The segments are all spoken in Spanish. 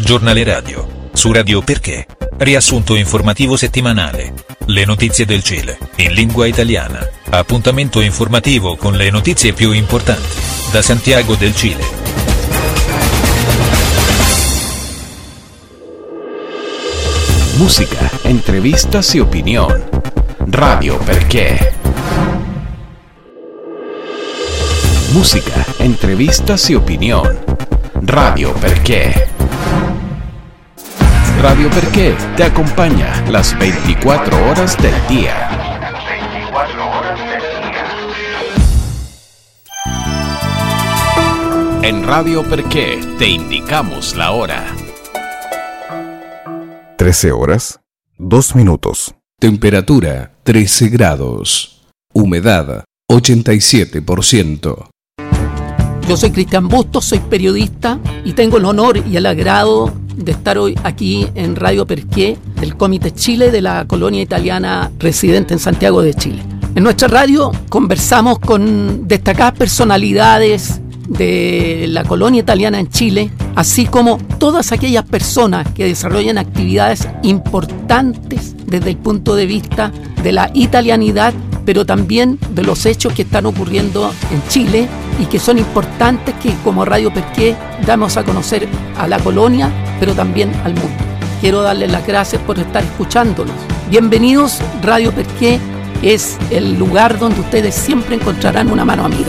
Giornale radio. Su Radio Perché. Riassunto informativo settimanale. Le notizie del Cile, in lingua italiana. Appuntamento informativo con le notizie più importanti. Da Santiago del Cile. Música, entrevistas y opinión. Radio Perché. Música, entrevistas y opinión. Radio Perché. Radio Perché te acompaña las 24 horas del día. En Radio Perché te indicamos la hora. 13 horas, 2 minutos. Temperatura 13 grados. Humedad 87%. Yo soy Cristian Bustos, soy periodista y tengo el honor y el agrado de estar hoy aquí en Radio Perché del Comité Chile de la colonia italiana residente en Santiago de Chile. En nuestra radio conversamos con destacadas personalidades de la colonia italiana en Chile, así como todas aquellas personas que desarrollan actividades importantes desde el punto de vista de la italianidad, pero también de los hechos que están ocurriendo en Chile y que son importantes que como Radio Perché damos a conocer a la colonia, pero también al mundo. Quiero darles las gracias por estar escuchándonos. Bienvenidos, Radio Perché es el lugar donde ustedes siempre encontrarán una mano amiga.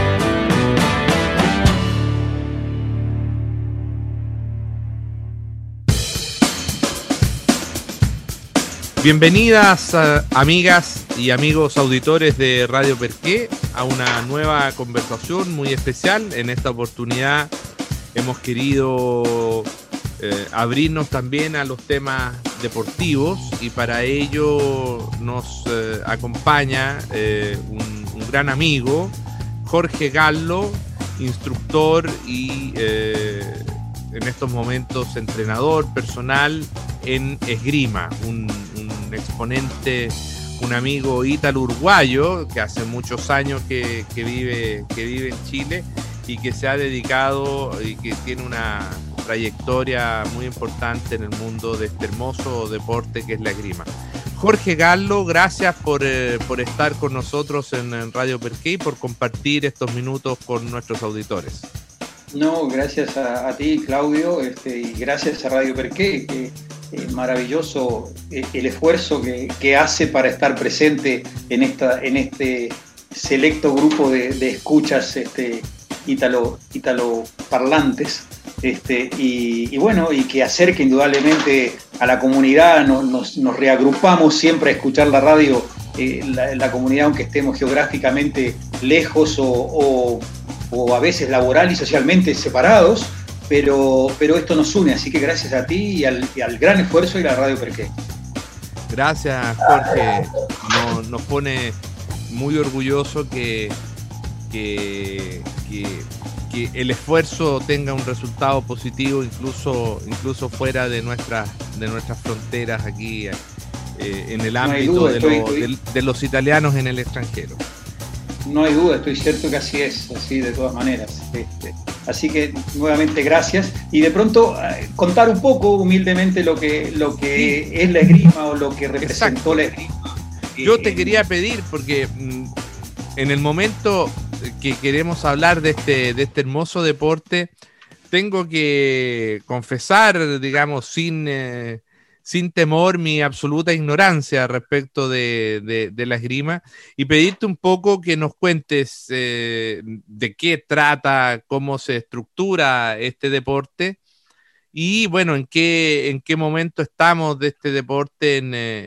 Bienvenidas amigas y amigos auditores de Radio Perché a una nueva conversación muy especial. En esta oportunidad hemos querido abrirnos también a los temas deportivos y para ello nos acompaña un gran amigo, Jorge Gallo, instructor y en estos momentos entrenador personal en esgrima, un exponente, un amigo ítalo-uruguayo que hace muchos años que vive en Chile y que se ha dedicado y que tiene una trayectoria muy importante en el mundo de este hermoso deporte que es la esgrima. Jorge Gallo, gracias por estar con nosotros en Radio Perché y por compartir estos minutos con nuestros auditores. No, gracias a ti, Claudio, y gracias a Radio Perché, que maravilloso el esfuerzo que hace para estar presente en este selecto grupo de escuchas ítalo parlantes, y bueno, y que acerque indudablemente a la comunidad. Nos reagrupamos siempre a escuchar la radio, la comunidad, aunque estemos geográficamente lejos o a veces laboral y socialmente separados, pero esto nos une, así que gracias a ti y al gran esfuerzo de la Radio Perché. Gracias, Jorge. Nos pone muy orgulloso que el esfuerzo tenga un resultado positivo incluso fuera de nuestras fronteras aquí en el ámbito de los italianos en el extranjero. No hay duda, estoy cierto que así es, así de todas maneras. Así que nuevamente gracias. Y de pronto contar un poco humildemente lo que sí, es la esgrima o lo que representó. Exacto. La esgrima. Yo te quería pedir, porque en el momento que queremos hablar de este hermoso deporte, tengo que confesar, digamos, sin temor, mi absoluta ignorancia respecto de la esgrima y pedirte un poco que nos cuentes de qué trata, cómo se estructura este deporte y bueno, en qué momento estamos de este deporte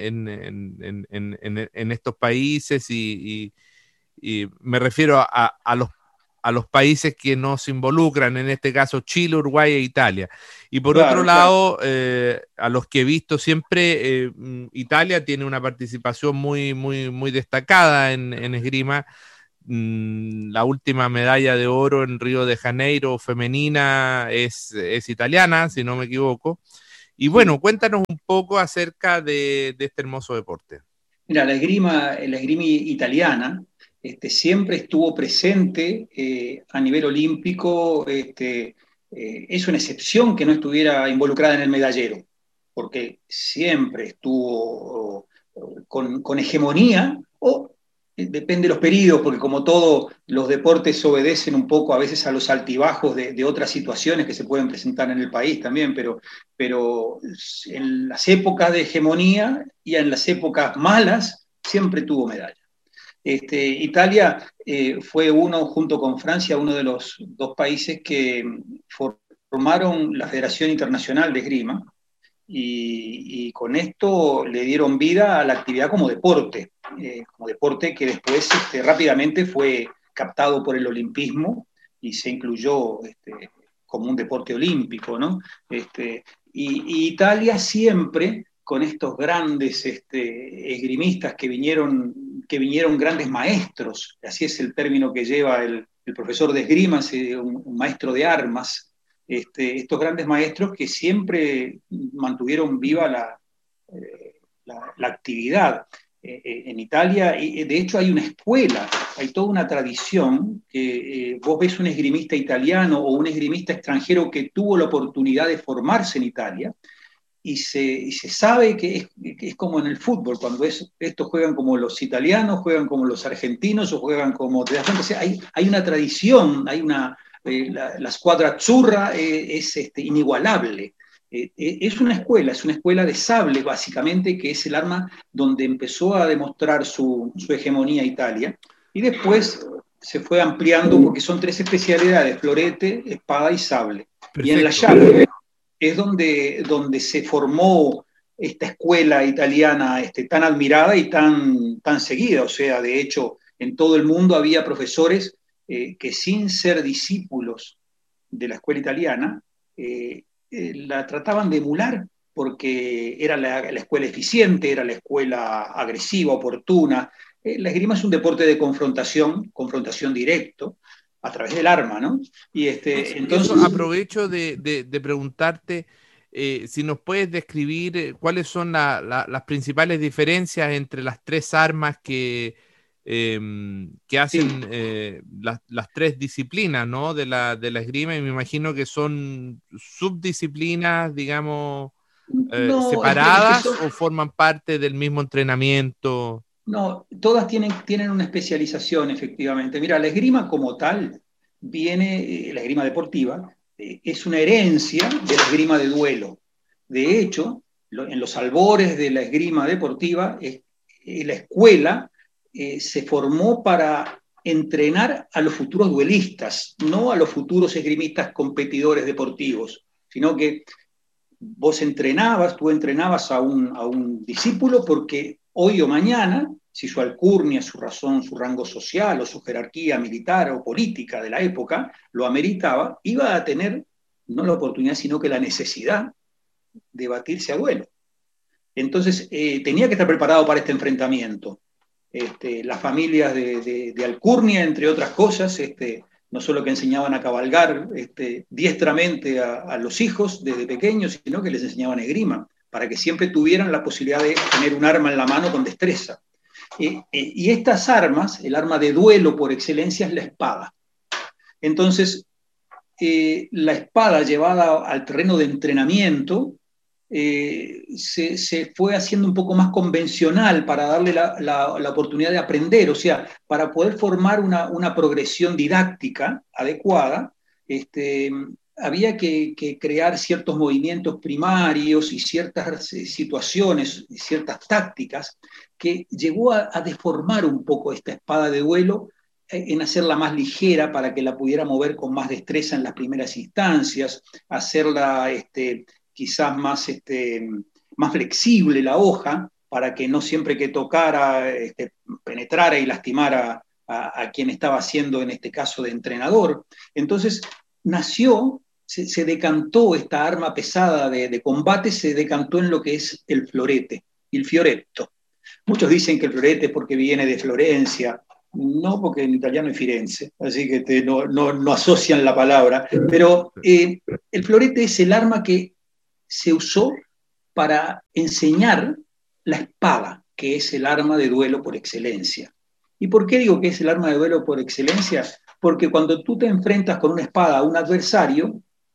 en estos países y me refiero a los países que nos involucran, en este caso Chile, Uruguay e Italia. Y por otro lado, a los que he visto siempre, Italia tiene una participación muy, muy, muy destacada en esgrima. La última medalla de oro en Río de Janeiro femenina es italiana, si no me equivoco. Y bueno, cuéntanos un poco acerca de este hermoso deporte. Mira, la esgrima italiana siempre estuvo presente a nivel olímpico es una excepción que no estuviera involucrada en el medallero, porque siempre estuvo con hegemonía, o depende de los periodos, porque como todos los deportes obedecen un poco a veces a los altibajos de otras situaciones que se pueden presentar en el país también, pero en las épocas de hegemonía y en las épocas malas siempre tuvo medalla. Italia fue junto con Francia, uno de los dos países que formaron la Federación Internacional de Esgrima, y con esto le dieron vida a la actividad como deporte que después rápidamente fue captado por el olimpismo y se incluyó como un deporte olímpico, ¿no? Y Italia siempre, con estos grandes esgrimistas que vinieron grandes maestros, así es el término que lleva el profesor de esgrima, un maestro de armas, estos grandes maestros que siempre mantuvieron viva la actividad en Italia. Y de hecho hay una escuela, hay toda una tradición que vos ves un esgrimista italiano o un esgrimista extranjero que tuvo la oportunidad de formarse en Italia, y se sabe que es como en el fútbol, cuando estos juegan como los italianos, juegan como los argentinos, o juegan como... O sea, hay una tradición, hay la squadra azzurra es inigualable. Es una escuela de sable, básicamente, que es el arma donde empezó a demostrar su hegemonía Italia, y después se fue ampliando porque son 3 especialidades: florete, espada y sable. Perfecto. Y en la llave es donde se formó esta escuela italiana tan admirada y tan seguida. O sea, de hecho, en todo el mundo había profesores que, sin ser discípulos de la escuela italiana, la trataban de emular, porque era la escuela eficiente, era la escuela agresiva, oportuna. La esgrima es un deporte de confrontación directo, a través del arma, ¿no? Y entonces aprovecho de preguntarte si nos puedes describir cuáles son las principales diferencias entre las 3 armas que hacen las 3 disciplinas, ¿no? de la esgrima, y me imagino que son subdisciplinas, digamos, separadas, o forman parte del mismo entrenamiento. No, todas tienen una especialización, efectivamente. Mira, la esgrima como tal la esgrima deportiva, es una herencia de la esgrima de duelo. De hecho, en los albores de la esgrima deportiva, la escuela se formó para entrenar a los futuros duelistas, no a los futuros esgrimistas competidores deportivos, sino que tú entrenabas a un discípulo porque hoy o mañana, si su alcurnia, su razón, su rango social o su jerarquía militar o política de la época lo ameritaba, iba a tener no la oportunidad, sino que la necesidad de batirse a duelo. Entonces tenía que estar preparado para este enfrentamiento. Las familias de alcurnia, entre otras cosas, no solo que enseñaban a cabalgar diestramente a los hijos desde pequeños, sino que les enseñaban esgrima, para que siempre tuvieran la posibilidad de tener un arma en la mano con destreza. Y estas armas, el arma de duelo por excelencia es la espada. Entonces, la espada llevada al terreno de entrenamiento se fue haciendo un poco más convencional para darle la oportunidad de aprender, o sea, para poder formar una progresión didáctica adecuada. Había que crear ciertos movimientos primarios y ciertas situaciones, ciertas tácticas, que llegó a deformar un poco esta espada de duelo, en hacerla más ligera para que la pudiera mover con más destreza en las primeras instancias, hacerla quizás más flexible la hoja, para que no siempre que tocara penetrara y lastimara a quien estaba haciendo, en este caso, de entrenador. Entonces se decantó esta arma pesada de combate, se decantó en lo que es el florete y el fioretto. Muchos dicen que el florete es porque viene de Florencia, no, porque en italiano es Firenze, así que no asocian la palabra, pero el florete es el arma que se usó para enseñar la espada, que es el arma de duelo por excelencia. ¿Y por qué digo que es el arma de duelo por excelencia? Porque cuando tú te enfrentas con una espada a un adversario,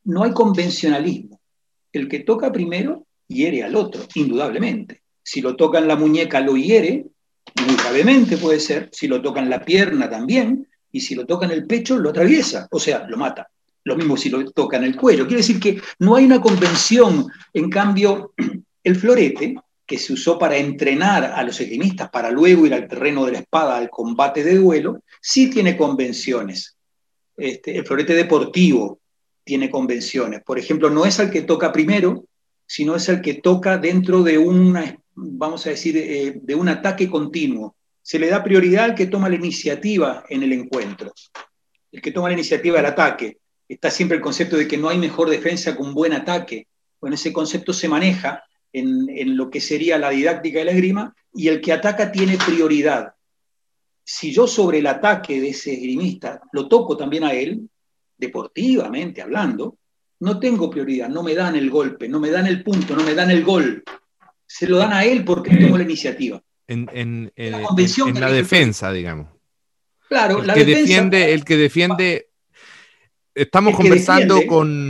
no hay convencionalismo. El que toca primero hiere al otro, indudablemente. Si lo toca en la muñeca lo hiere, muy gravemente puede ser, si lo toca en la pierna también, y si lo toca en el pecho lo atraviesa, o sea, lo mata. Lo mismo si lo toca en el cuello. Quiere decir que no hay una convención. En cambio, el florete, que se usó para entrenar a los esgrimistas para luego ir al terreno de la espada, al combate de duelo, sí tiene convenciones. El florete deportivo tiene convenciones. Por ejemplo, no es el que toca primero, sino es el que toca dentro de una, vamos a decir, de un ataque continuo. Se le da prioridad al que toma la iniciativa en el encuentro. El que toma la iniciativa del ataque. Está siempre el concepto de que no hay mejor defensa que un buen ataque. Bueno, ese concepto se maneja en lo que sería la didáctica de la esgrima, y el que ataca tiene prioridad. Si yo sobre el ataque de ese esgrimista lo toco también a él, deportivamente hablando, no tengo prioridad, no me dan el golpe, no me dan el punto, no me dan el gol. Se lo dan a él porque tomó la iniciativa. En la defensa, digamos. Claro, el que defiende. Estamos conversando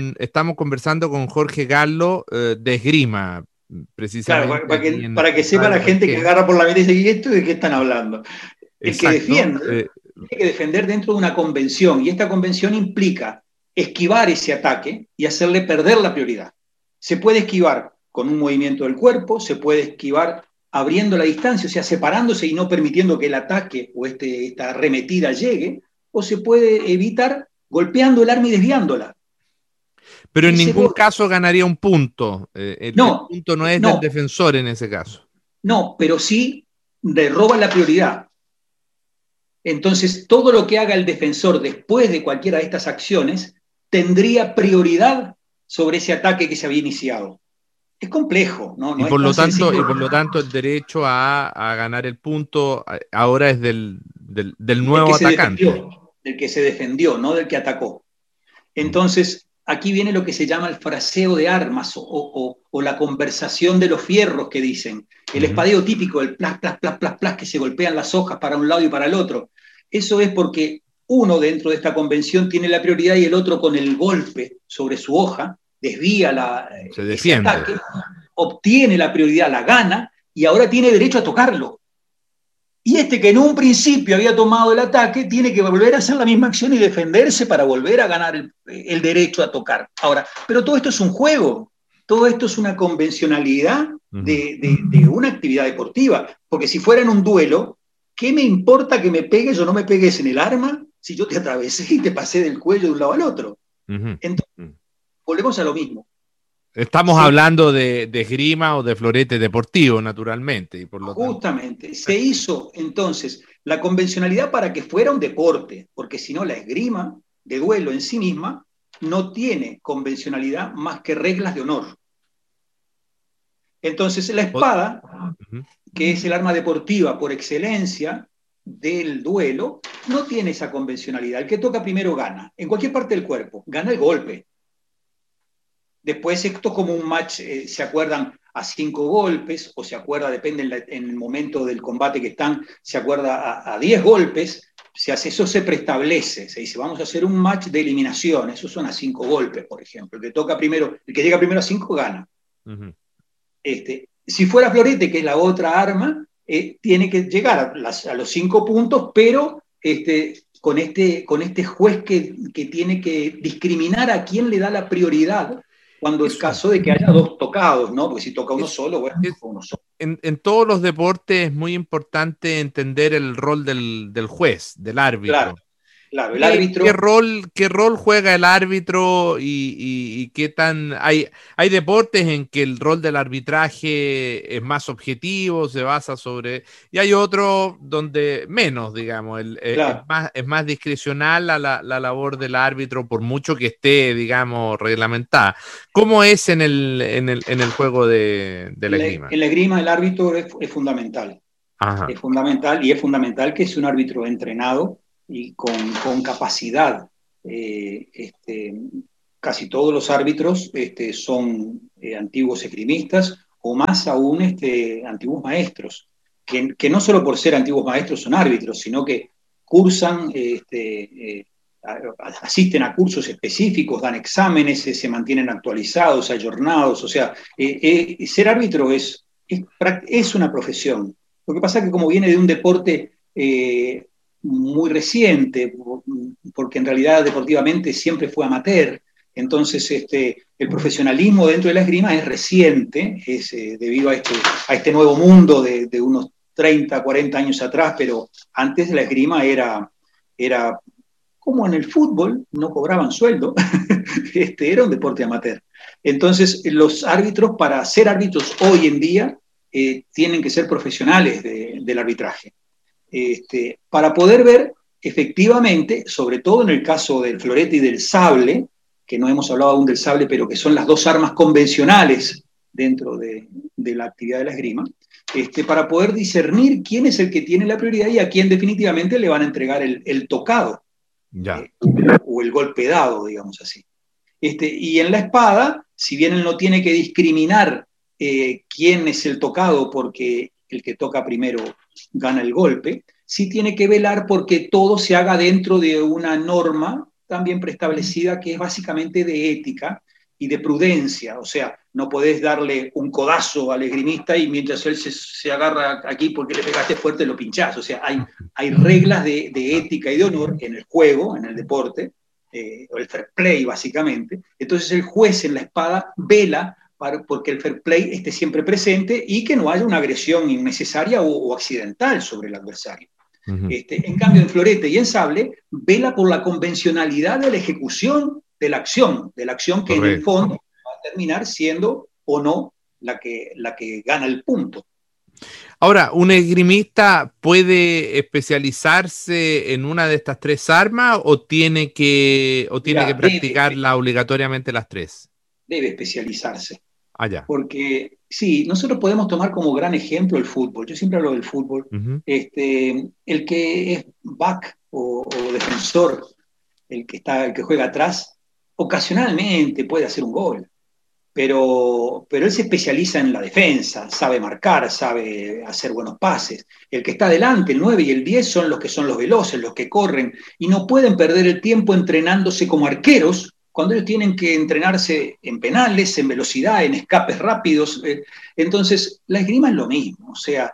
con Jorge Gallo de esgrima, precisamente. Claro, para que sepa la gente que agarra por la mitad y dice, ¿y esto de qué están hablando? El que defiende tiene que defender dentro de una convención, y esta convención implica esquivar ese ataque y hacerle perder la prioridad. Se puede esquivar con un movimiento del cuerpo, se puede esquivar abriendo la distancia, o sea, separándose y no permitiendo que el ataque o esta arremetida llegue, o se puede evitar golpeando el arma y desviándola. Pero en ningún caso ganaría un punto. El punto no es del defensor en ese caso. No, pero sí le roba la prioridad. Entonces, todo lo que haga el defensor después de cualquiera de estas acciones tendría prioridad sobre ese ataque que se había iniciado. Es complejo, ¿no? Y por lo tanto, el derecho a ganar el punto ahora es del nuevo atacante. Del que se defendió, no del que atacó. Entonces, aquí viene lo que se llama el fraseo de armas o la conversación de los fierros que dicen. El espadeo típico, el plas, plas, plas, plas, plas, que se golpean las hojas para un lado y para el otro. Eso es porque uno dentro de esta convención tiene la prioridad y el otro con el golpe sobre su hoja desvía se defiende. Ese ataque, obtiene la prioridad, la gana, y ahora tiene derecho a tocarlo. Y que en un principio había tomado el ataque, tiene que volver a hacer la misma acción y defenderse para volver a ganar el derecho a tocar. Ahora, pero todo esto es un juego, todo esto es una convencionalidad de una actividad deportiva, porque si fuera en un duelo, ¿qué me importa que me pegues o no me pegues en el arma si yo te atravesé y te pasé del cuello de un lado al otro? Entonces, volvemos a lo mismo. Estamos hablando de esgrima o de florete deportivo, naturalmente. Y por lo Justamente, se hizo entonces la convencionalidad para que fuera un deporte, porque si no la esgrima de duelo en sí misma no tiene convencionalidad más que reglas de honor. Entonces la espada, que es el arma deportiva por excelencia del duelo, no tiene esa convencionalidad. El que toca primero gana, en cualquier parte del cuerpo, gana el golpe. Después esto como un match, se acuerdan a 5 golpes, o se acuerda, depende en el momento del combate que están, se acuerda a 10 golpes, eso se preestablece, se dice, vamos a hacer un match de eliminación, esos son a 5 golpes, por ejemplo. El que llega primero a 5 gana. Si fuera florete, que es la otra arma, tiene que llegar a los 5 puntos, pero con este juez que tiene que discriminar a quién le da la prioridad cuando es caso de que haya 2 tocados, ¿no? Porque si toca uno solo, bueno, uno solo. En todos los deportes es muy importante entender el rol del juez, del árbitro. Claro, el árbitro. ¿Qué rol juega el árbitro y qué tan... Hay deportes en que el rol del arbitraje es más objetivo, se basa sobre... Y hay otros donde menos, digamos. Es más discrecional la labor del árbitro, por mucho que esté, digamos, reglamentada. ¿Cómo es en el juego de la esgrima? En la esgrima el árbitro es fundamental. Ajá. Es fundamental, y es fundamental que sea un árbitro entrenado y con capacidad. Casi todos los árbitros son antiguos esgrimistas, o más aún antiguos maestros, que no solo por ser antiguos maestros son árbitros, sino que cursan asisten a cursos específicos, dan exámenes, se mantienen actualizados, ayornados. O sea, ser árbitro es una profesión. Lo que pasa es que como viene de un deporte muy reciente, porque en realidad deportivamente siempre fue amateur, entonces el profesionalismo dentro de la esgrima es reciente, es debido a este nuevo mundo de unos 30, 40 años atrás, pero antes la esgrima era como en el fútbol, no cobraban sueldo, era un deporte amateur. Entonces los árbitros, para ser árbitros hoy en día, tienen que ser profesionales del arbitraje. Para poder ver efectivamente, sobre todo en el caso del florete y del sable, que no hemos hablado aún del sable, pero que son las dos armas convencionales dentro de la actividad de la esgrima, para poder discernir quién es el que tiene la prioridad y a quién definitivamente le van a entregar el tocado, o el golpe dado, digamos así. Y en la espada, si bien él no tiene que discriminar quién es el tocado porque el que toca primero gana el golpe, sí tiene que velar porque todo se haga dentro de una norma también preestablecida que es básicamente de ética y de prudencia. O sea, no podés darle un codazo al esgrimista y mientras él se agarra aquí porque le pegaste fuerte lo pinchás. O sea, hay reglas de ética y de honor en el juego, en el deporte, o el fair play básicamente. Entonces el juez en la espada vela porque el fair play esté siempre presente y que no haya una agresión innecesaria o accidental sobre el adversario. En cambio, en florete y en sable, vela por la convencionalidad de la ejecución de la acción que correcto, en el fondo va a terminar siendo o no la que gana el punto. Ahora, ¿un esgrimista puede especializarse en una de estas tres armas o tiene que practicarla obligatoriamente las tres? Debe especializarse. Ya. Porque sí, nosotros podemos tomar como gran ejemplo el fútbol. Yo siempre hablo del fútbol. El que es back o defensor, el que juega atrás, ocasionalmente puede hacer un gol. Pero él se especializa en la defensa, sabe marcar, sabe hacer buenos pases. El que está adelante, el 9 y el 10, son los veloces, los que corren, y no pueden perder el tiempo entrenándose como arqueros, cuando ellos tienen que entrenarse en penales, en velocidad, en escapes rápidos. Entonces, la esgrima es lo mismo. O sea,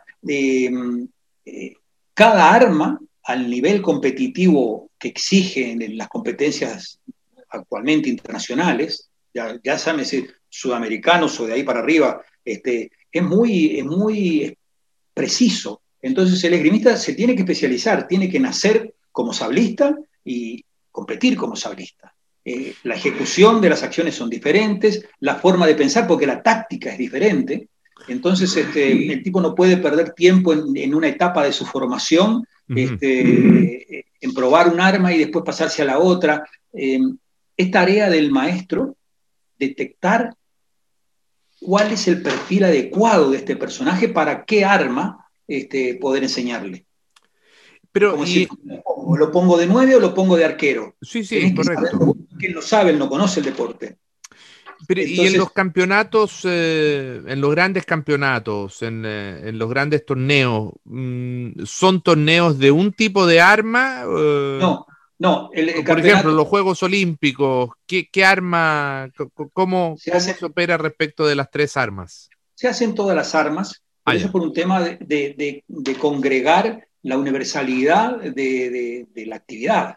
cada arma, al nivel competitivo que exigen las competencias actualmente internacionales, ya llámese sudamericanos o de ahí para arriba, es muy preciso. Entonces, el esgrimista se tiene que especializar, tiene que nacer como sablista y competir como sablista. La ejecución de las acciones son diferentes, la forma de pensar, porque la táctica es diferente. Entonces, el tipo no puede perder tiempo en una etapa de su formación, en probar un arma y después pasarse a la otra. Es tarea del maestro detectar cuál es el perfil adecuado de este personaje para qué arma poder enseñarle. Pero ¿lo pongo de 9 o lo pongo de arquero? Sí, correcto. Quien lo sabe, él no conoce el deporte. Pero, entonces, y en los campeonatos, en los grandes campeonatos, en los grandes torneos, ¿son torneos de un tipo de arma? No. Por ejemplo, los Juegos Olímpicos, ¿qué arma, cómo se opera respecto de las tres armas? Se hacen todas las armas, pero eso es por un tema de congregar la universalidad de la actividad.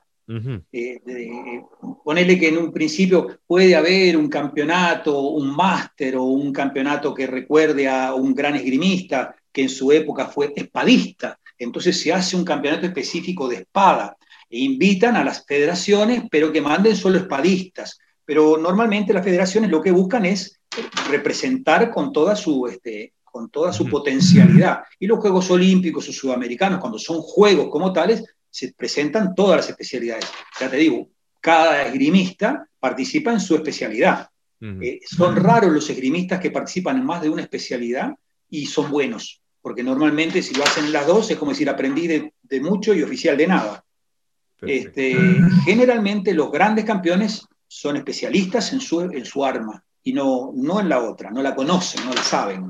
Ponerle que en un principio puede haber un campeonato, un máster o un campeonato que recuerde a un gran esgrimista que en su época fue espadista. Entonces se hace un campeonato específico de espada e invitan a las federaciones, pero que manden solo espadistas. Pero normalmente las federaciones lo que buscan es representar con toda su potencialidad. Y los Juegos Olímpicos o Sudamericanos, cuando son juegos como tales, se presentan todas las especialidades. Ya te digo, cada esgrimista participa en su especialidad. Son raros los esgrimistas que participan en más de una especialidad y son buenos, porque normalmente si lo hacen en las dos es como decir aprendí de mucho y oficial de nada. Generalmente los grandes campeones son especialistas en su arma y no en la otra, no la conocen, no la saben.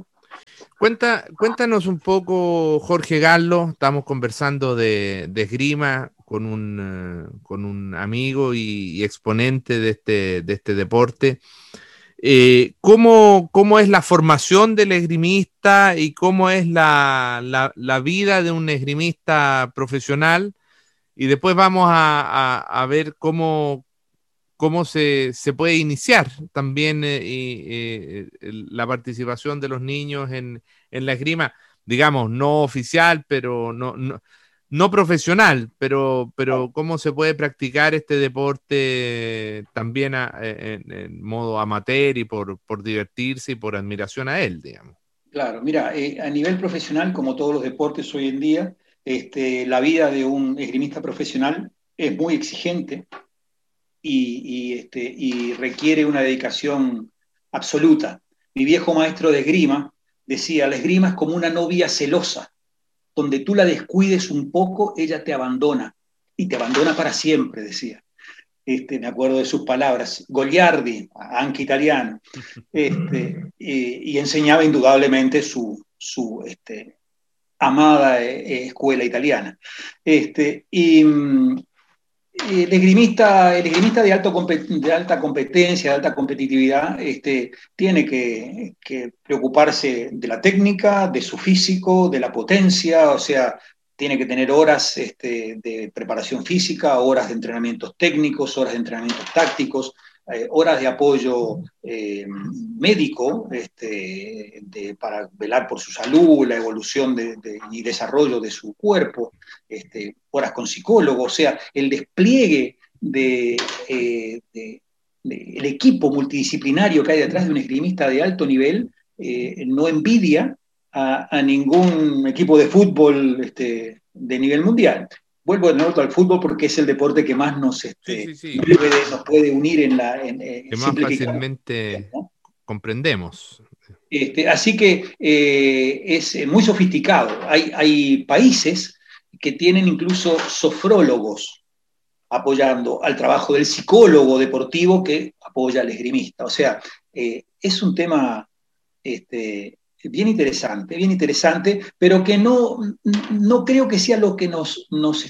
Cuéntanos un poco, Jorge Gallo, estamos conversando de esgrima, con un amigo y exponente de este deporte. ¿Cómo es la formación del esgrimista y cómo es la vida de un esgrimista profesional? Y después vamos a ver cómo se puede iniciar también la participación de los niños en la esgrima, digamos, no oficial, pero no profesional, pero cómo se puede practicar este deporte también en modo amateur y por divertirse y por admiración a él, digamos. Claro, mira, a nivel profesional, como todos los deportes hoy en día, la vida de un esgrimista profesional es muy exigente y requiere una dedicación absoluta. Mi viejo maestro de esgrima decía, la esgrima es como una novia celosa, donde tú la descuides un poco, ella te abandona, y te abandona para siempre, decía. Me acuerdo de sus palabras, Goliardi, anche italiano, y enseñaba indudablemente su amada escuela italiana. El esgrimista de alta competencia, de alta competitividad, tiene que preocuparse de la técnica, de su físico, de la potencia, o sea, tiene que tener horas de preparación física, horas de entrenamientos técnicos, horas de entrenamientos tácticos, horas de apoyo médico para velar por su salud, la evolución y desarrollo de su cuerpo, horas con psicólogos, o sea, el despliegue el equipo multidisciplinario que hay detrás de un esgrimista de alto nivel no envidia a ningún equipo de fútbol de nivel mundial. Vuelvo de nuevo al fútbol porque es el deporte que más nos puede unir que más fácilmente, ¿no? Comprendemos. Así que es muy sofisticado. Hay países que tienen incluso sofrólogos apoyando al trabajo del psicólogo deportivo que apoya al esgrimista. O sea, es un tema bien interesante, pero que no creo que sea lo que nos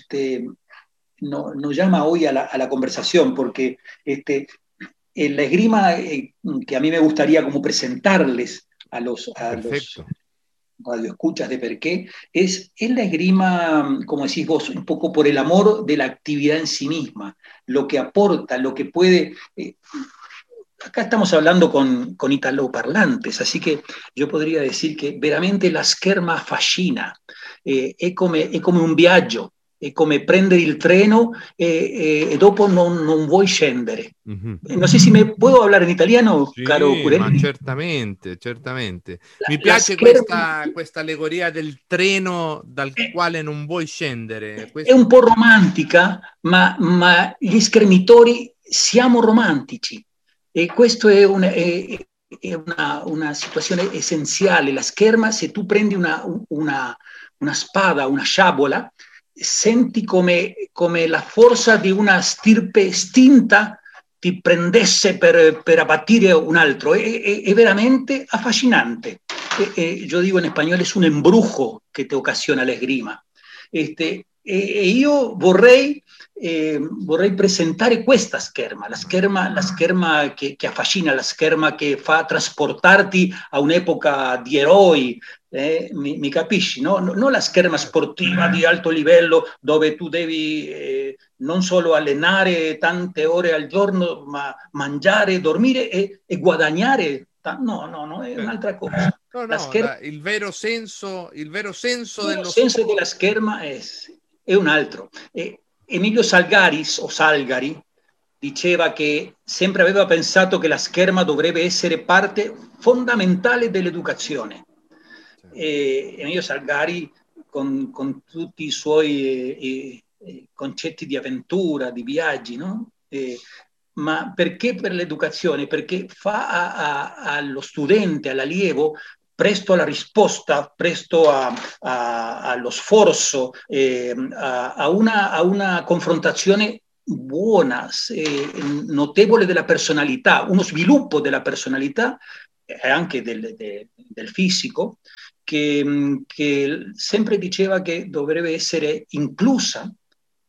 llama hoy a la conversación, porque la esgrima que a mí me gustaría como presentarles a los radioescuchas de Perqué, es la esgrima, como decís vos, un poco por el amor de la actividad en sí misma, lo que aporta, lo que puede... Acá estamos hablando con italoparlantes, así que yo podría decir che veramente la scherma affascina, è come un viaggio, è come prendere il treno e dopo non vuoi scendere. Uh-huh. Non so se me puedo hablar in italiano, sì, caro Curelli. Ma certamente. Mi piace questa allegoria del treno dal quale non vuoi scendere. È un po' romantica, ma gli schermitori siamo romantici. E questo è una situazione essenziale. La scherma, se tu prendi una spada, una sciabola, senti come la forza di una stirpe estinta ti prendesse per abbattere un altro. È veramente affascinante. Yo digo en español, es un embrujo que te ocasiona la esgrima. Io vorrei presentare questa scherma, la scherma che affascina, la scherma che fa trasportarti a un'epoca di eroi, mi capisci? No? Non la scherma sportiva di alto livello dove tu devi non solo allenare tante ore al giorno, ma mangiare, dormire e guadagnare. No, è un'altra cosa. Il vero senso dello senso della scherma è un altro. Emilio Salgari diceva che sempre aveva pensato che la scherma dovrebbe essere parte fondamentale dell'educazione. Emilio Salgari, con tutti i suoi concetti di avventura, di viaggi, no? Ma perché per l'educazione? Perché fa allo studente, all'allievo, presto alla risposta, presto allo sforzo, a una confrontazione buona, notevole della personalità, uno sviluppo della personalità e anche del fisico, che sempre diceva che dovrebbe essere inclusa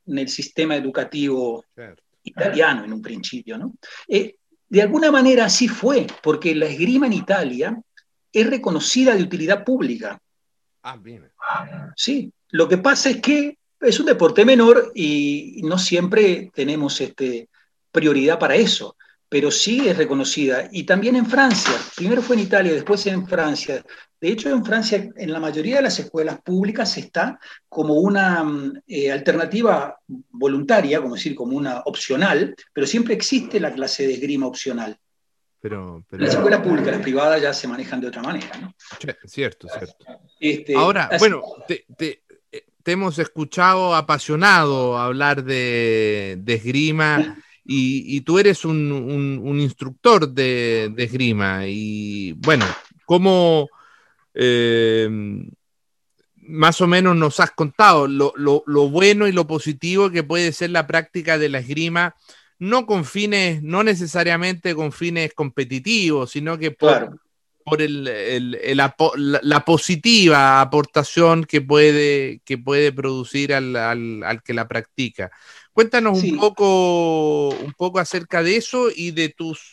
el sistema educativo Certo. italiano en un principio, ¿no? De alguna manera así fue, porque la esgrima en Italia es reconocida de utilidad pública. Ah, bene. Sí, lo que pasa es que es un deporte menor y no siempre tenemos prioridad para eso, pero sí es reconocida. Y también en Francia, primero fue en Italia, después en Francia. De hecho, en Francia, en la mayoría de las escuelas públicas está como una alternativa voluntaria, como decir, como una opcional, pero siempre existe la clase de esgrima opcional. Pero... Las escuelas públicas, las privadas ya se manejan de otra manera, ¿no? Cierto, cierto. Ahora, así, bueno, te hemos escuchado apasionado hablar de esgrima y tú eres un instructor de esgrima y bueno, ¿cómo más o menos nos has contado lo bueno y lo positivo que puede ser la práctica de la esgrima? No con fines, no necesariamente con fines competitivos, sino que por la positiva aportación que puede producir al que la practica. Cuéntanos sí. un poco acerca de eso y de tus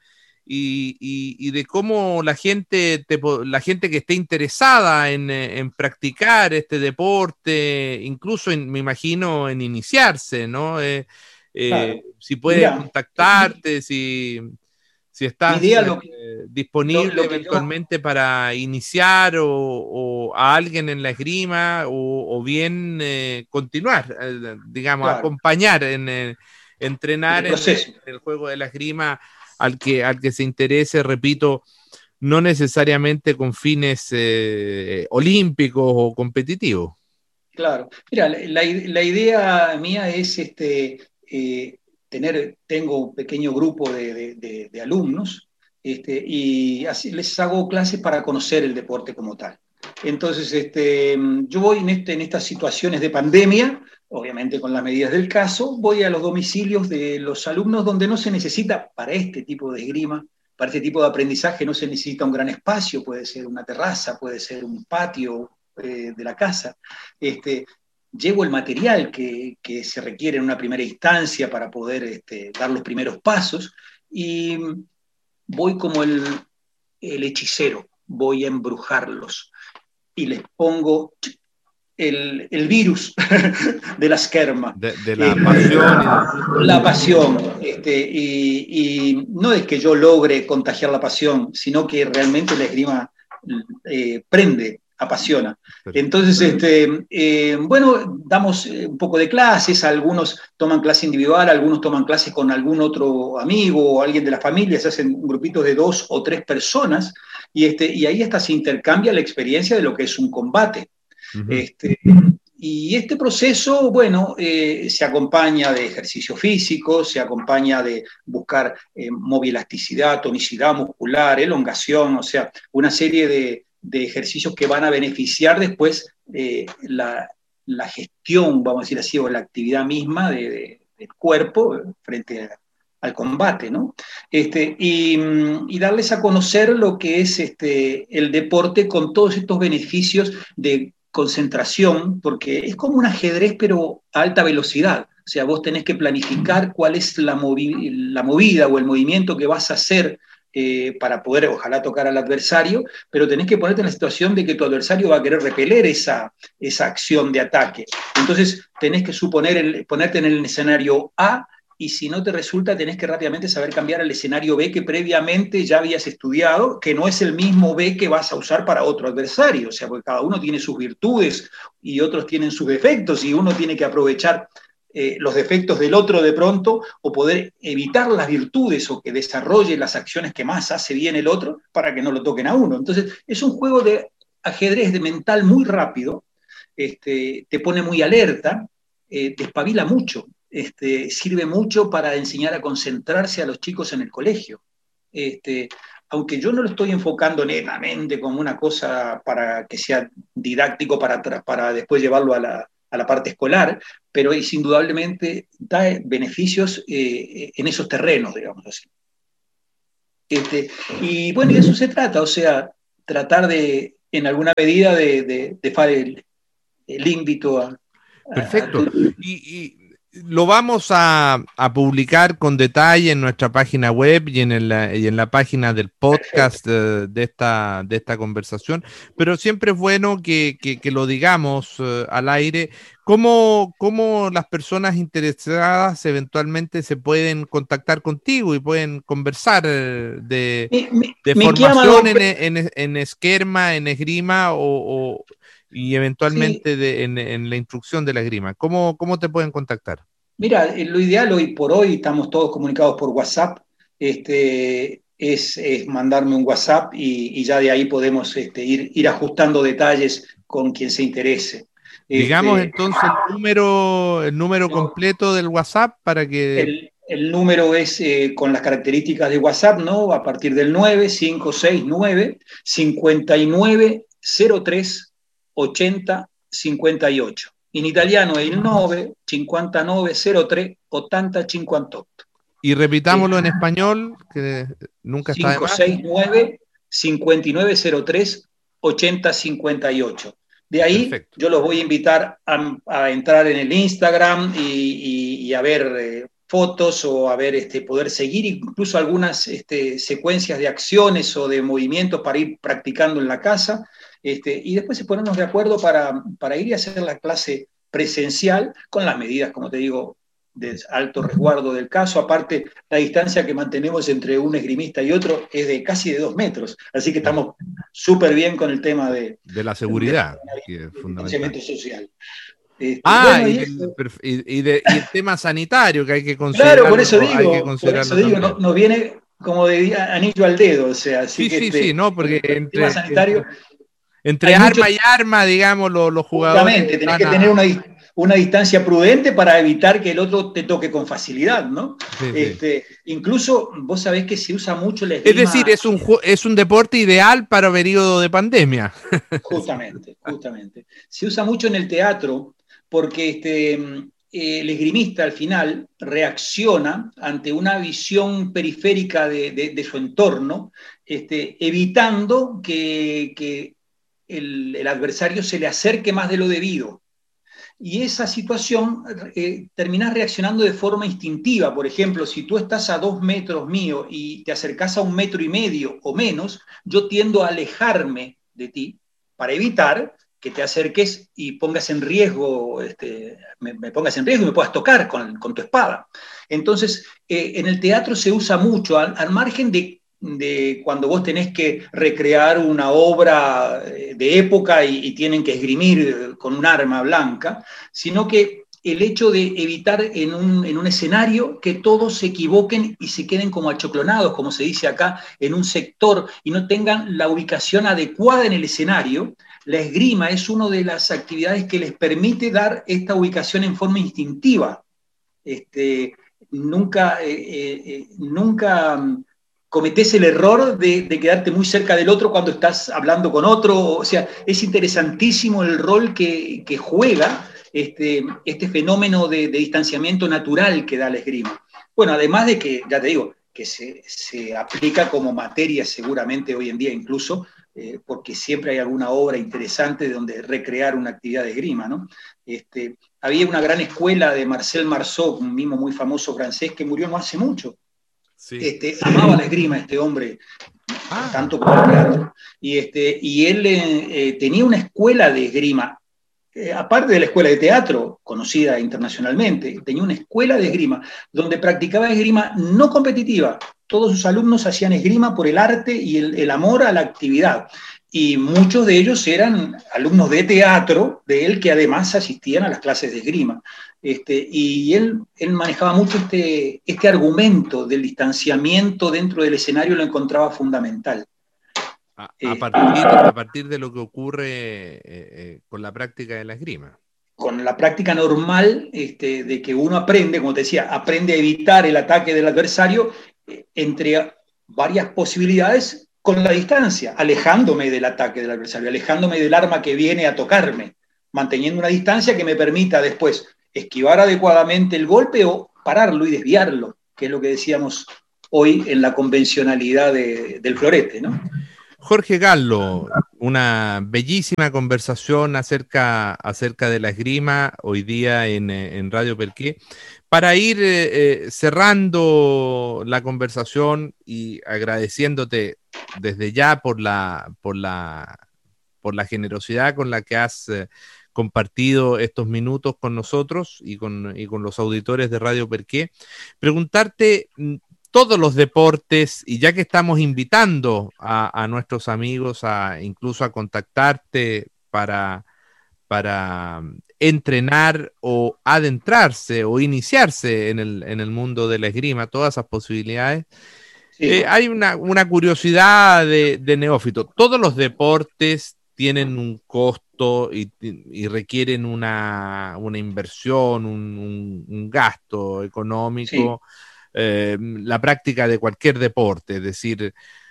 y de cómo la gente que esté interesada en practicar este deporte, incluso me imagino en iniciarse, ¿no? Claro. Si puede Mirá, contactarte, si mi estás idea, disponible lo que eventualmente para iniciar o a alguien en la esgrima o bien continuar, digamos, claro, acompañar entrenar el proceso. en el juego de la esgrima al que se interese, repito, no necesariamente con fines olímpicos o competitivos. Claro. Mira, la idea mía es tengo un pequeño grupo de alumnos y así les hago clases para conocer el deporte como tal. Entonces, yo voy en estas situaciones de pandemia, obviamente con las medidas del caso, voy a los domicilios de los alumnos donde no se necesita para este tipo de esgrima, para este tipo de aprendizaje no se necesita un gran espacio, puede ser una terraza, puede ser un patio de la casa. Llevo el material que se requiere en una primera instancia para poder dar los primeros pasos y voy como el hechicero, voy a embrujarlos y les pongo el virus de la scherma. De la pasión. La pasión. Y no es que yo logre contagiar la pasión, sino que realmente la esgrima prende, apasiona. Entonces, bueno, damos un poco de clases, algunos toman clase individual, algunos toman clases con algún otro amigo o alguien de la familia, se hacen grupitos de 2 o 3 personas, y ahí hasta se intercambia la experiencia de lo que es un combate. Uh-huh. Y este proceso, bueno, se acompaña de ejercicio físico, se acompaña de buscar movielasticidad, tonicidad muscular, elongación, o sea, una serie de ejercicios que van a beneficiar después la gestión, vamos a decir así, o la actividad misma del cuerpo frente al combate, ¿no? Y darles a conocer lo que es el deporte con todos estos beneficios de concentración, porque es como un ajedrez pero a alta velocidad. O sea, vos tenés que planificar cuál es la movida o el movimiento que vas a hacer para poder, ojalá, tocar al adversario, pero tenés que ponerte en la situación de que tu adversario va a querer repeler esa acción de ataque. Entonces, tenés que ponerte en el escenario A, y si no te resulta, tenés que rápidamente saber cambiar al escenario B que previamente ya habías estudiado, que no es el mismo B que vas a usar para otro adversario. O sea, porque cada uno tiene sus virtudes y otros tienen sus defectos, y uno tiene que aprovechar los defectos del otro de pronto, o poder evitar las virtudes o que desarrolle las acciones que más hace bien el otro para que no lo toquen a uno. Entonces, es un juego de ajedrez de mental muy rápido, te pone muy alerta, te espabila mucho. Sirve mucho para enseñar a concentrarse a los chicos en el colegio. Aunque yo no lo estoy enfocando netamente como una cosa para que sea didáctico para después llevarlo a la parte escolar, pero indudablemente da beneficios en esos terrenos, digamos así. Y bueno, y de eso se trata, o sea, tratar en alguna medida de hacer el invito a... Perfecto. Y Lo vamos a publicar con detalle en nuestra página web y en la página del podcast de esta conversación, pero siempre es bueno que lo digamos al aire. ¿Cómo las personas interesadas eventualmente se pueden contactar contigo y pueden conversar de formación en esgrima, en esgrima y eventualmente Sí. en la instrucción de la esgrima? ¿Cómo te pueden contactar? Mira, lo ideal hoy por hoy, estamos todos comunicados por WhatsApp, es mandarme un WhatsApp y ya de ahí podemos ir ajustando detalles con quien se interese. Digamos entonces el número completo del WhatsApp para que... El número es con las características de WhatsApp, ¿no? A partir del 9569 5903 80 58. In italiano è il 9 59 03 80 58. Y repitámoslo en español, que nunca está de más. 569 5903 80 58. De ahí Perfecto. Yo los voy a invitar a entrar en el Instagram y a ver fotos o a ver poder seguir incluso algunas secuencias de acciones o de movimientos para ir practicando en la casa. Y después se ponernos de acuerdo para ir y hacer la clase presencial con las medidas, como te digo, de alto resguardo del caso. Aparte, la distancia que mantenemos entre un esgrimista y otro es de casi de 2 metros, así que estamos súper bien con el tema de la seguridad, que es fundamental. Social. Y el tema sanitario que hay que considerar. Claro, por eso digo, nos viene como de anillo al dedo, o sea, así sí, no, porque entre arma y arma, digamos, los jugadores... Exactamente, tenés que tener una distancia prudente para evitar que el otro te toque con facilidad, ¿no? Sí. Incluso, vos sabés que se usa mucho la esgrima... Es decir, es un deporte ideal para periodo de pandemia. Justamente. Se usa mucho en el teatro porque el esgrimista al final reacciona ante una visión periférica de su entorno, evitando que el adversario se le acerque más de lo debido. Y esa situación terminás reaccionando de forma instintiva. Por ejemplo, si tú estás a 2 metros mío y te acercás a 1,5 metros o menos, yo tiendo a alejarme de ti para evitar que te acerques y pongas en riesgo, me pongas en riesgo y me puedas tocar con tu espada. Entonces, en el teatro se usa mucho, al margen de cuando vos tenés que recrear una obra de época y tienen que esgrimir con un arma blanca, sino que el hecho de evitar en un escenario que todos se equivoquen y se queden como achoclonados, como se dice acá, en un sector y no tengan la ubicación adecuada en el escenario. La esgrima es una de las actividades que les permite dar esta ubicación en forma instintiva. Nunca cometés el error de quedarte muy cerca del otro cuando estás hablando con otro. O sea, es interesantísimo el rol que juega este fenómeno de distanciamiento natural que da la esgrima. Bueno, además de que, ya te digo, que se aplica como materia seguramente hoy en día incluso, porque siempre hay alguna obra interesante de donde recrear una actividad de esgrima, ¿no? Había una gran escuela de Marcel Marceau, un mimo muy famoso francés que murió no hace mucho. Sí. Amaba la esgrima este hombre, tanto como el teatro. Y él tenía una escuela de esgrima, aparte de la escuela de teatro, conocida internacionalmente, tenía una escuela de esgrima, donde practicaba esgrima no competitiva. Todos sus alumnos hacían esgrima por el arte y el amor a la actividad. Y muchos de ellos eran alumnos de teatro, de él, que además asistían a las clases de esgrima. Y él manejaba mucho este argumento del distanciamiento dentro del escenario, lo encontraba fundamental. A partir de lo que ocurre con la práctica de la esgrima. Con la práctica normal de que uno aprende, como te decía, aprende a evitar el ataque del adversario entre varias posibilidades con la distancia, alejándome del ataque del adversario, alejándome del arma que viene a tocarme, manteniendo una distancia que me permita después esquivar adecuadamente el golpe o pararlo y desviarlo, que es lo que decíamos hoy en la convencionalidad del florete, ¿no? Jorge Gallo, una bellísima conversación acerca de la esgrima hoy día en Radio Perqué. Para ir cerrando la conversación y agradeciéndote desde ya por la generosidad con la que has compartido estos minutos con nosotros y con los auditores de Radio Perqué, preguntarte todos los deportes, y ya que estamos invitando a nuestros amigos incluso a contactarte para entrenar o adentrarse o iniciarse en el mundo de la esgrima, todas esas posibilidades. Sí. Hay una curiosidad de neófito. Todos los deportes tienen un costo y requieren una inversión, un gasto económico. Sí. La práctica de cualquier deporte, es decir,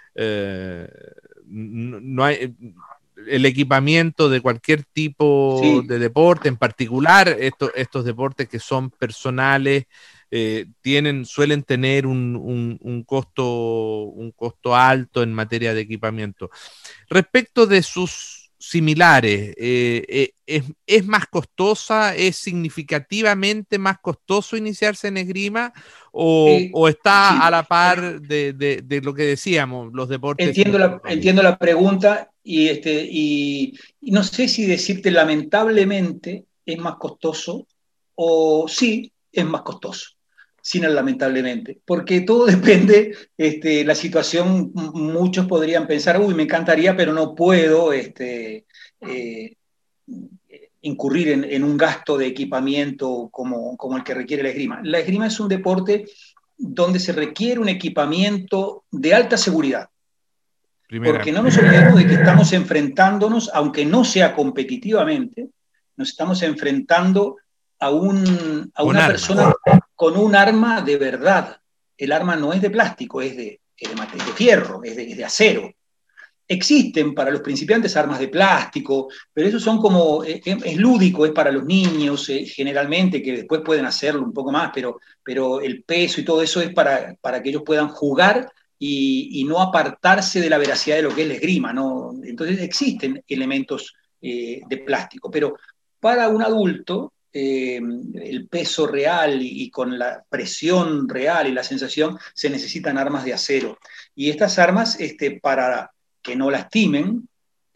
no hay el equipamiento de cualquier tipo de deporte, en particular estos deportes que son personales, suelen tener un costo alto en materia de equipamiento. Respecto de sus similares, ¿es más costosa, es significativamente más costoso iniciarse en esgrima o está a la par de lo que decíamos, los deportes? Entiendo la pregunta y no sé si decirte lamentablemente es más costoso o sí es más costoso, sin el lamentablemente, porque todo depende la situación. Muchos podrían pensar, uy, me encantaría, pero no puedo incurrir en un gasto de equipamiento como el que requiere la esgrima. La esgrima es un deporte donde se requiere un equipamiento de alta seguridad. Porque no nos olvidemos de que estamos enfrentándonos, aunque no sea competitivamente, nos estamos enfrentando a una persona con un arma de verdad. El arma no es de plástico, es de fierro, es de acero. Existen para los principiantes armas de plástico, pero eso son como, es lúdico, es para los niños generalmente, que después pueden hacerlo un poco más, pero el peso y todo eso es para que ellos puedan jugar y no apartarse de la veracidad de lo que es la esgrima, ¿no? Entonces existen elementos de plástico, pero para un adulto, el peso real y con la presión real y la sensación, se necesitan armas de acero. Y estas armas, para que no lastimen,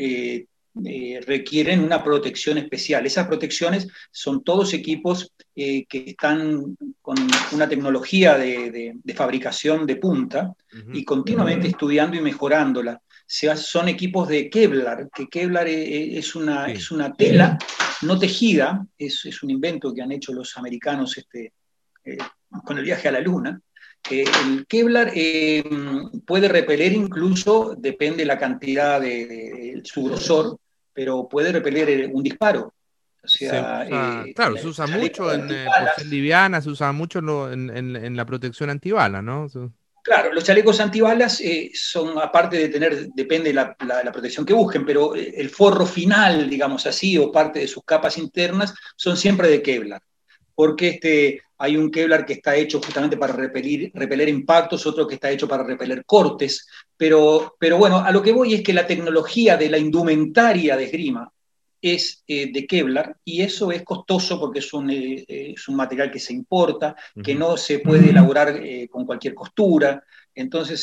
requieren una protección especial. Esas protecciones son todos equipos que están con una tecnología de fabricación de punta y continuamente estudiando y mejorándola. Son equipos de Kevlar, que Kevlar es una tela no tejida, es un invento que han hecho los americanos con el viaje a la Luna. El Kevlar puede repeler incluso, depende de la cantidad de su grosor, pero puede repeler un disparo. O sea, claro, se usa mucho por ser liviana, se usa mucho en la protección antibala, ¿no? Claro, los chalecos antibalas son, aparte de depende de la protección que busquen, pero el forro final, digamos así, o parte de sus capas internas, son siempre de Kevlar. Porque hay un Kevlar que está hecho justamente para repeler impactos, otro que está hecho para repeler cortes, pero bueno, a lo que voy es que la tecnología de la indumentaria de esgrima es de Kevlar, y eso es costoso porque es un material que se importa, que no se puede elaborar con cualquier costura. Entonces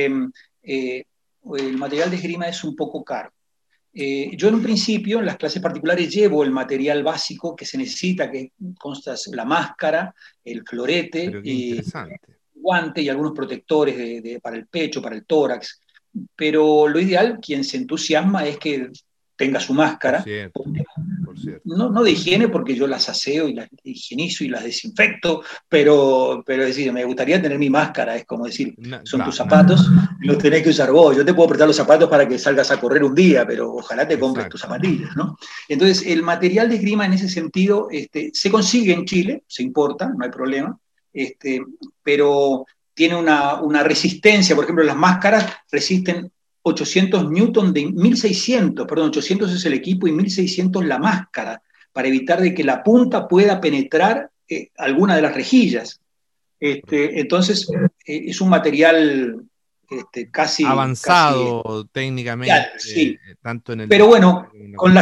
el material de esgrima es un poco caro. Yo en un principio, en las clases particulares, llevo el material básico que se necesita, que consta la máscara, el florete, guante y algunos protectores para el pecho, para el tórax. Pero lo ideal, quien se entusiasma, es que tenga su máscara. Por cierto. No de higiene, porque yo las aseo y las higienizo y las desinfecto, pero es decir, me gustaría tener mi máscara, es como decir, son tus zapatos, los tenés que usar vos. Yo te puedo prestar los zapatos para que salgas a correr un día, pero ojalá te compres tus zapatillas, ¿no? Entonces, el material de esgrima en ese sentido se consigue en Chile, se importa, no hay problema, pero tiene una resistencia. Por ejemplo, las máscaras resisten 800 newton de 1600, perdón, 800 es el equipo y 1600 la máscara, para evitar de que la punta pueda penetrar alguna de las rejillas. Entonces, es un material casi avanzado técnicamente, sí. tanto en el... Pero bueno, con la